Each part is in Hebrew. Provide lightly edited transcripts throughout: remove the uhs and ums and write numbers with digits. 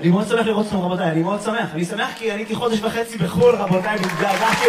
אני מאוד שמח לראות אתכם, רבותיי, אני מאוד שמח. אני שמח כי אני חודש וחצי בחול, רבותיי, והתגעגעתי.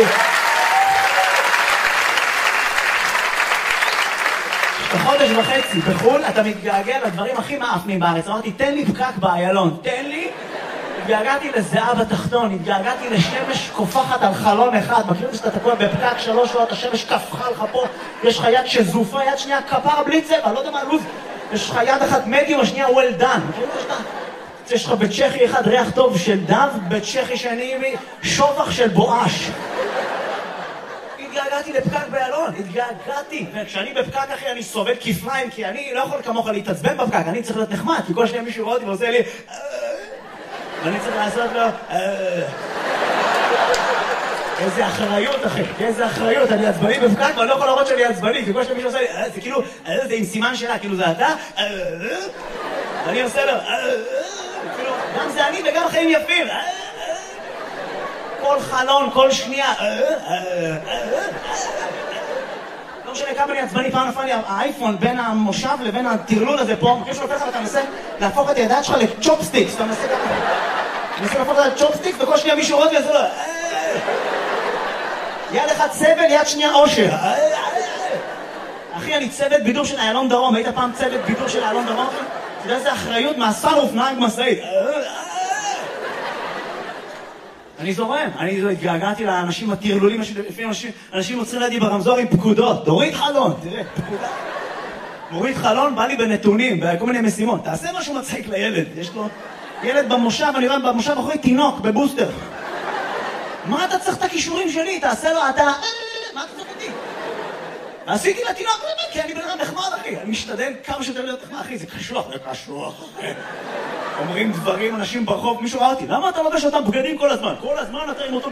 בחודש וחצי בחול אתה מתגעגע לדברים הכי מאפנים בארץ. אמרתי, תן לי פקק באיילון, תן לי. התגעגעתי לזהב התחתון, התגעגעתי לשמש קופחת על חלון אחד. מכירים שאתה תקוע בפקק 3 שעות, השמש קפחה לך פה, יש לך יד שזופה, יד שנייה כפר בלי צבע, לא יודע מה לוז, יש לך יד אחת מדיום, השנייה well done. מכירים שאתה... יש לך בצ'כי אחד ריח טוב של דב, בצ'כי שני שופח של בואש. התגעגעתי לפקק באיילון, התגעגעתי. וכשאני בפקק אחי אני סובל כפליים, כי אני לא יכול כמוך להתעצבן בפקק, אני צריך להיות נחמד, כי כל שניה מישהו רואה אותי ועושה לי ואני צריך לעשות לו איזה אחריות אחי, איזה אחריות, אני עצבני בפקק ואני לא יכול להראות שאני עצבני, כי כל שניה מישהו עושה לי זה כאילו, זה עם סימן שלה, כאילו זה אתה ואני עושה לו גם זה אני וגם חיים יפים. כל חלון, כל שנייה. לא משנה כמה אני עצבני, פעם נפל לי האייפון בין המושב לבין הטרלול הזה פה. מכיר שלא ככה ואתה מנסה להפוך את הידיים שלך לצ'ופסטיקס. אתה מנסה להפוך את הצ'ופסטיקס וכל שנייה מישהו רואה ויעשה לו יד אחד סבל, יד שנייה אושר. אחי, אני צוות בידור של איילון דרום. היית פעם צוות בידור של איילון דרום? אתה יודע איזה אחריות? מהסנוף נהג משאית. אני זורם, אני התגעגעתי לאנשים הטרלולים, אנשים עוצרים לידי ברמזור עם פקודות. תוריד חלון, תראה, פקודה. תוריד חלון, בא לי בנתונים, בכל מיני משימות. תעשה משהו מצחיק לילד, יש לו ילד במושב, אני רואה במושב אחרי תינוק, בבוסטר. מה אתה צריך את הכישורים שלי? תעשה לו, אתה... מה אתה צריך אותי? עשיתי לתינוק, כי אני בן אדם נחמד, אחי. אני משתדל כמה שיותר להיות נחמד, אחי, זה קשוח, אחי. אומרים דברים, אנשים ברחוב, מישהו ראה אותי, למה אתה לובש אותם בגדים כל הזמן? כל הזמן אתה עם אותו